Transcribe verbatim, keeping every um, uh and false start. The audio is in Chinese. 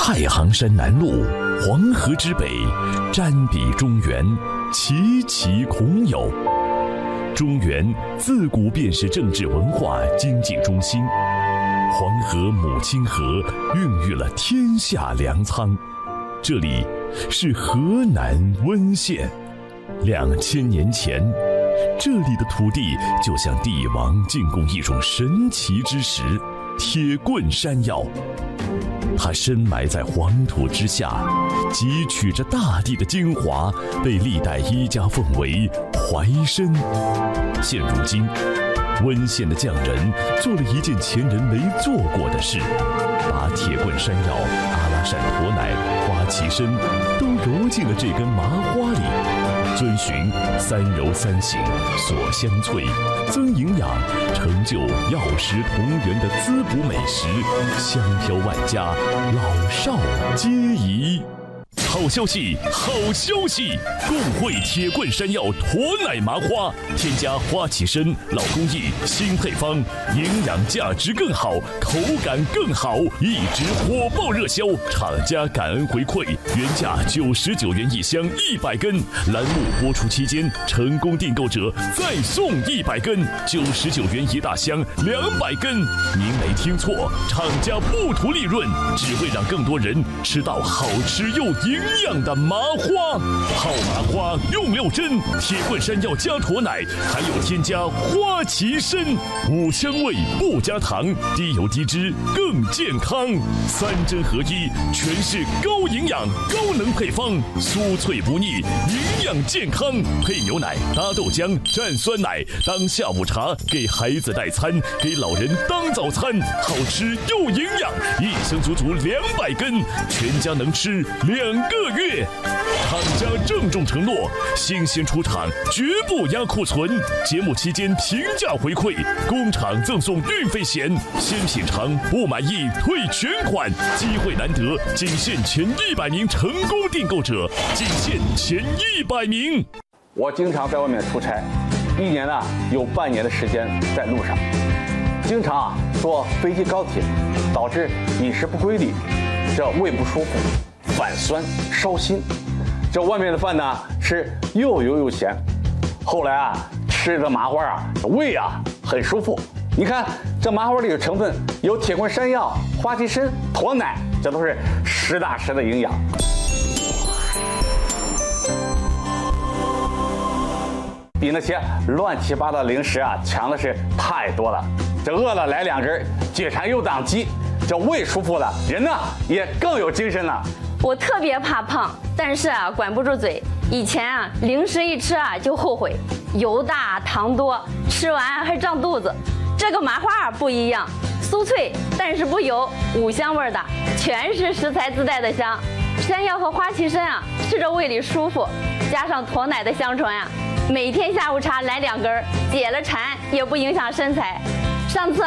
太行山南麓，黄河之北，瞻彼中原，奇奇孔有。中原自古便是政治文化经济中心，黄河母亲河孕育了天下粮仓。这里是河南温县。两千年前，这里的土地就向帝王进贡一种神奇之石——铁棍山药。它深埋在黄土之下，汲取着大地的精华，被历代医家奉为怀参。现如今，温县的匠人做了一件前人没做过的事，把铁棍山药、阿拉善驼奶、花旗参都揉进了这根麻花里，遵循三揉三醒、锁香脆、增营养、成就药食同源的滋补美食，香飘万家，老少皆宜。好消息，好消息！共汇铁棍山药驼奶麻花，添加花旗参，老工艺，新配方，营养价值更好，口感更好，一直火爆热销。厂家感恩回馈，原价九十九元一箱一百根，栏目播出期间，成功订购者再送一百根，九十九元一大箱两百根。您没听错，厂家不图利润，只为让更多人吃到好吃又营养的麻花。好麻花用六针，铁棍山药加驼奶，还有添加花旗参，五香味不加糖，低油低脂更健康，三针合一，全是高营养高能配方，酥脆不腻，营养健康。配牛奶搭豆浆蘸酸奶，当下午茶，给孩子代餐，给老人当早餐，好吃又营养，一箱足足两百根，全家能吃两个月。厂家郑重承诺，新鲜出厂，绝不压库存。节目期间平价回馈，工厂赠送运费险，先品尝不满意退全款。机会难得，仅限前一百名成功订购者，仅限前一百名。 我经常在外面出差，一年呢有半年的时间在路上，经常啊坐飞机高铁，导致饮食不规律，这胃不舒服，反酸烧心。这外面的饭呢吃又油又咸，后来啊吃的麻花啊胃啊很舒服。你看这麻花里的成分有铁棍山药、花旗参、驼奶，这都是实打实的营养。比那些乱七八糟零食啊强的是太多了。这饿了来两根，解馋又挡饥，这胃舒服了，人呢也更有精神了。 我特别怕胖，但是啊管不住嘴。以前啊零食一吃啊就后悔，油大糖多，吃完还胀肚子。这个麻花不一样，酥脆但是不油，五香味的，全是食材自带的香。山药和花旗参啊吃着胃里舒服，加上驼奶的香醇啊，每天下午茶来两根，解了馋也不影响身材。上次